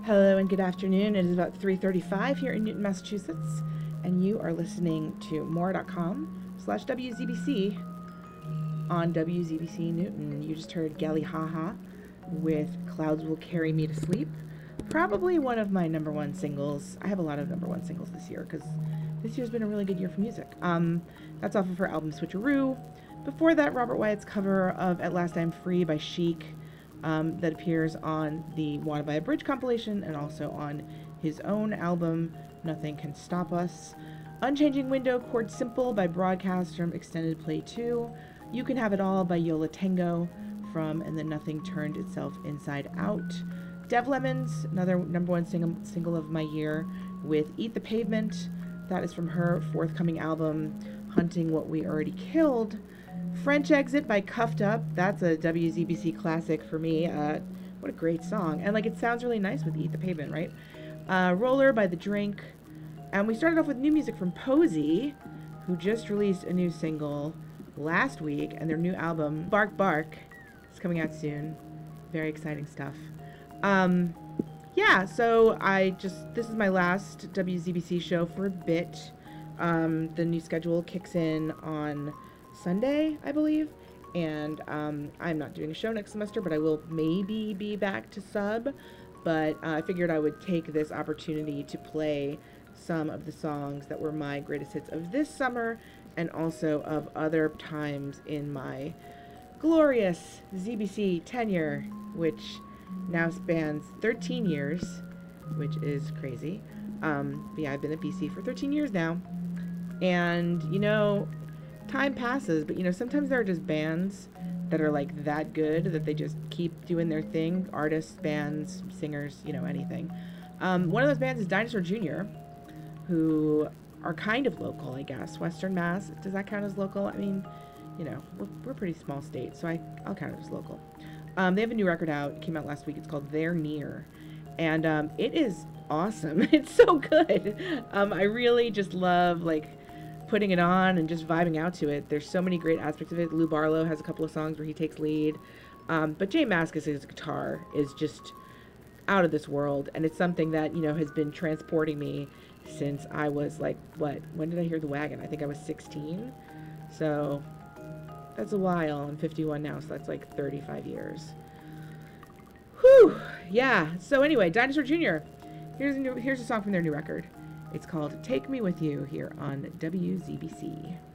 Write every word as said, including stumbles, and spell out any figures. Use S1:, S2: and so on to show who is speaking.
S1: Hello and good afternoon. It is about three thirty-five here in Newton, Massachusetts, and you are listening to more.com slash WZBC on W Z B C Newton. You just heard Gali Haha with Clouds Will Carry Me to Sleep. Probably one of my number one singles. I have a lot of number one singles this year because this year's been a really good year for music. Um, that's off of her album Switcheroo. Before that, Robert Wyatt's cover of At Last I'm Free by Chic. Um, that appears on the Wanna Buy a Bridge compilation and also on his own album, Nothing Can Stop Us. Unchanging Window, Chord Simple by Broadcast from Extended Play two. You Can Have It All by Yo La Tengo from And Then Nothing Turned Itself Inside Out. Dev Lemons, another number one sing- single of my year with Eat the Pavement. That is from her forthcoming album, Hunting What We Already Killed. French Exit by Cuffed Up. That's a W Z B C classic for me. Uh, what a great song. And like it sounds really nice with Eat the Pavement, right? Uh, Roller by The Drink. And we started off with new music from Posey, who just released a new single last week, and their new album, Bark Bark, is coming out soon. Very exciting stuff. Um, yeah, so I just, this is my last W Z B C show for a bit. Um, the new schedule kicks in on Sunday, I believe, and um, I'm not doing a show next semester, but I will maybe be back to sub, but uh, I figured I would take this opportunity to play some of the songs that were my greatest hits of this summer and also of other times in my glorious Z B C tenure, which now spans thirteen years, which is crazy. Um, but yeah, I've been at B C for thirteen years now, and you know, time passes, but you know, sometimes there are just bands that are like that good that they just keep doing their thing. Artists, bands, singers, you know, anything. Um, one of those bands is Dinosaur Junior, who are kind of local, I guess. Western Mass, does that count as local? I mean, you know, we're, we're a pretty small state, so I, I'll count it as local. Um, they have a new record out. It came out last week. It's called They're Near. And um, it is awesome. It's so good. Um, I really just love, like, putting it on and just vibing out to it. There's so many great aspects of it. Lou Barlow has a couple of songs where he takes lead. Um, but Jay Mascis' guitar is just out of this world. And it's something that, you know, has been transporting me since I was like, what? When did I hear The Wagon? I think I was sixteen. So that's a while. I'm fifty-one now, so that's like thirty-five years. Whew. Yeah. So anyway, Dinosaur Junior Here's a new, here's a song from their new record. It's called Take Me With You here on W Z B C.